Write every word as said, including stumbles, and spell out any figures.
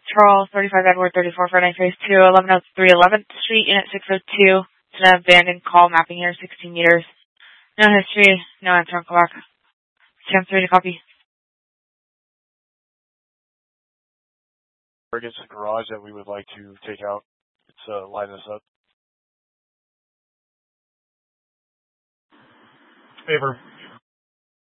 Charles, thirty-five Edward, thirty-four Fahrenheit, phase two, eleven oh three eleventh Street, unit six oh two. It's an abandoned call, mapping here, sixteen meters. No history, no answer on clock. Chance three to copy. Against the garage that we would like to take out. It's uh, lighting us up. Favor.